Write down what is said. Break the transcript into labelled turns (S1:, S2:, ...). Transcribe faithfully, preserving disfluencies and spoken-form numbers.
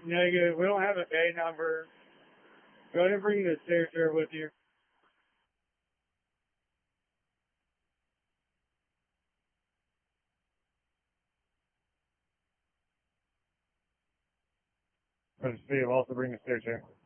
S1: Negative. We don't have a bay number. Go ahead and bring the stair chair with you. Steve, also bring the stair chair.